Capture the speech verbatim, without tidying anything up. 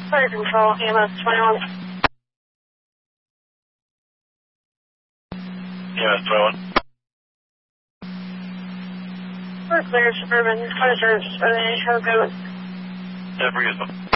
Fire control, E M S twenty-one. E M S twenty-one. We're clear, Suburban. Fire service, ready. Have a good one. Yeah, forget them.